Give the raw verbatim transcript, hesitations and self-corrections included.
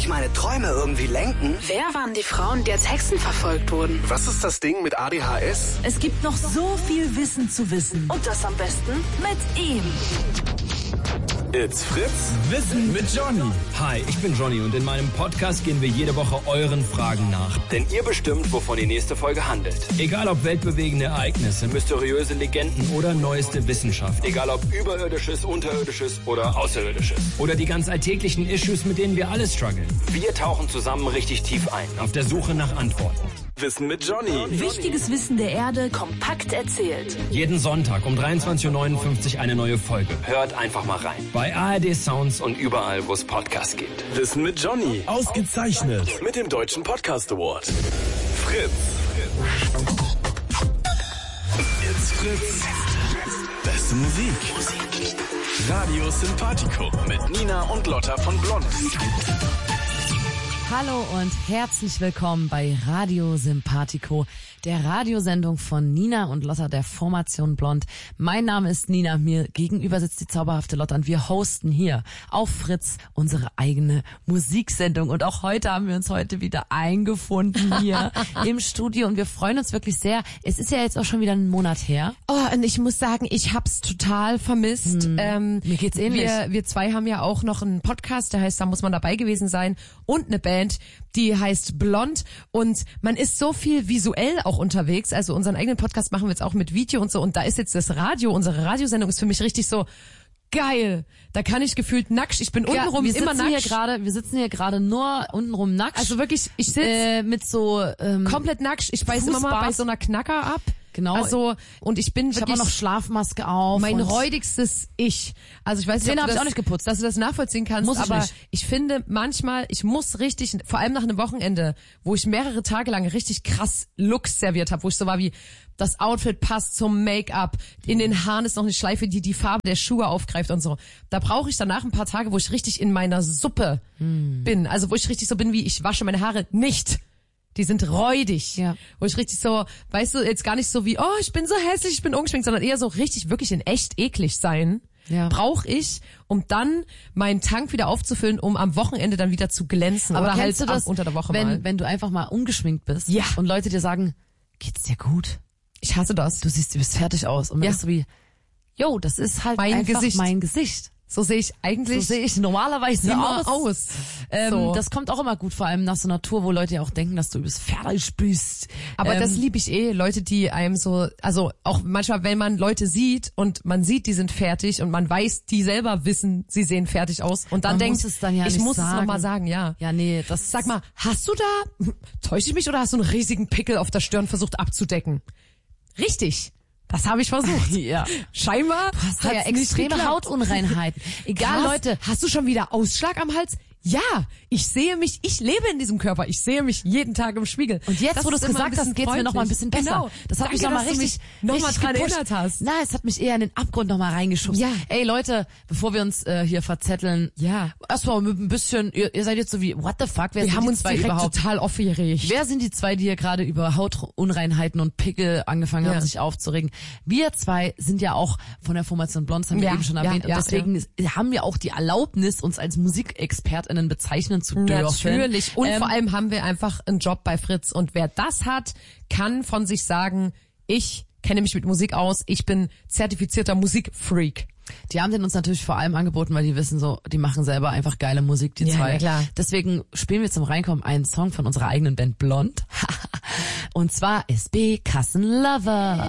ich meine Träume irgendwie lenken? Wer waren die Frauen, die als Hexen verfolgt wurden? Was ist das Ding mit A D H S? Es gibt noch so viel Wissen zu wissen. Und das am besten Mit ihm. It's Fritz. Wissen mit Johnny. Hi, ich bin Johnny und in meinem Podcast gehen wir jede Woche euren Fragen nach. Denn ihr bestimmt, wovon die nächste Folge handelt. Egal ob weltbewegende Ereignisse, mysteriöse Legenden oder neueste Wissenschaft. Egal ob überirdisches, unterirdisches oder außerirdisches. Oder die ganz alltäglichen Issues, mit denen wir alle strugglen. Wir tauchen zusammen richtig tief ein. Auf der Suche nach Antworten. Wissen mit Johnny. Wichtiges Wissen der Erde kompakt erzählt. Jeden Sonntag um dreiundzwanzig Uhr neunundfünfzig eine neue Folge. Hört einfach mal rein. Bei A R D Sounds Und überall, wo es Podcasts gibt. Wissen mit Johnny. Ausgezeichnet. Mit dem Deutschen Podcast Award. Fritz. It's Fritz. Beste Musik. Radio Sympathico mit Nina und Lotta von Blond. Hallo und herzlich willkommen bei Radio Sympathico, der Radiosendung von Nina und Lotta der Formation Blond. Mein Name ist Nina, mir gegenüber sitzt die zauberhafte Lotta und wir hosten hier auf Fritz unsere eigene Musiksendung. Und auch heute haben wir uns heute wieder eingefunden hier im Studio und wir freuen uns wirklich sehr. Es ist ja jetzt auch schon wieder ein Monat her. Oh, und ich muss sagen, ich hab's total vermisst. Hm, ähm, mir geht's ähnlich. Wir, wir zwei haben ja auch noch einen Podcast, der heißt, da muss man dabei gewesen sein, und eine Band, die heißt Blond, und man ist so viel visuell auch unterwegs. Also unseren eigenen Podcast machen wir jetzt auch mit Video und so, und da ist jetzt das Radio, unsere Radiosendung ist für mich richtig so geil. Da kann ich gefühlt nackt, ich bin Ja, untenrum wir immer sitzen hier nackt. gerade, wir sitzen hier gerade nur untenrum nackt. Also wirklich, ich sitze äh, mit so ähm, komplett nackt. Ich beiß immer mal Fußbad. bei so einer Knacker ab. Genau. Also, und ich bin ich habe wirklich auch noch Schlafmaske auf. mein und räudigstes Ich. Also ich weiß nicht, Zähne ob hab du ich das, auch nicht geputzt. dass du das nachvollziehen kannst, Muss ich aber nicht. ich finde manchmal, ich muss richtig, vor allem nach einem Wochenende, wo ich mehrere Tage lang richtig krass Looks serviert habe, wo ich so war wie, das Outfit passt zum Make-up, in den Haaren ist noch eine Schleife, die die Farbe der Schuhe aufgreift und so. Da brauche ich danach ein paar Tage, wo ich richtig in meiner Suppe hm. bin. Also wo ich richtig so bin wie, ich wasche meine Haare nicht. Die sind räudig. Ja. Wo ich richtig so, weißt du, jetzt gar nicht so wie, oh, ich bin so hässlich, ich bin ungeschminkt, sondern eher so richtig wirklich in echt eklig sein. Ja. Brauche ich, um dann meinen Tank wieder aufzufüllen, um am Wochenende dann wieder zu glänzen. Aber oder halt kennst du das, ab, unter der Woche wenn, mal. wenn du einfach mal ungeschminkt bist Ja. und Leute dir sagen, geht's dir gut? Ich hasse das. Du siehst, du bist fertig aus. Und dann Ja. bist du wie, yo, das ist halt Mein einfach Gesicht. mein Gesicht. So sehe ich eigentlich So sehe ich normalerweise immer aus. aus. Ähm, So. Das kommt auch immer gut, vor allem nach so einer Tour, wo Leute ja auch denken, dass du übelst fertig bist. Aber ähm, das liebe ich eh, Leute, die einem so, also auch manchmal, wenn man Leute sieht und man sieht, die sind fertig und man weiß, die selber wissen, sie sehen fertig aus und dann Man denkt, muss es dann ja ich nicht muss es sagen. nochmal sagen, ja. Ja, nee, das Sag mal, hast du da, täusche ich mich, oder hast du einen riesigen Pickel auf der Stirn versucht abzudecken? Richtig. Das habe ich versucht. Ja. Scheinbar hast hat's ja nicht extreme geklappt. Hautunreinheiten. Egal, Krass. Leute. Hast du schon wieder Ausschlag am Hals? Ja, ich sehe mich, ich lebe in diesem Körper, ich sehe mich jeden Tag im Spiegel. Und jetzt, Das wo du es ist immer ein gesagt hast, bisschen geht's mir noch mal ein bisschen besser. Genau. Das hat Danke, mich noch mal dass du richtig, mich noch mal richtig dran gepusht. erinnert hast. Na, es hat mich eher in den Abgrund noch mal reingeschubst. Ja. Ey, Leute, bevor wir uns äh, hier verzetteln, Ja. erstmal mit ein bisschen, ihr, ihr seid jetzt so wie, what the fuck, wer Wir sind haben die uns zwei direkt überhaupt? total aufgeregt. Wer sind die zwei, die hier gerade über Hautunreinheiten und Pickel angefangen Ja. haben, sich aufzuregen? Wir zwei sind ja auch von der Formation Blond, das haben wir Ja, eben schon ja, erwähnt. ja, und deswegen haben wir auch die Erlaubnis, uns als MusikexpertInnen bezeichnen zu dürfen. Natürlich. Und Ähm, vor allem haben wir einfach einen Job bei Fritz. Und wer das hat, kann von sich sagen, ich kenne mich mit Musik aus, ich bin zertifizierter Musikfreak. Die haben den uns natürlich vor allem angeboten, weil die wissen so, die machen selber einfach geile Musik, die Ja, zwei. na klar. Deswegen spielen wir zum Reinkommen einen Song von unserer eigenen Band Blond. Und zwar S B Kassenlover.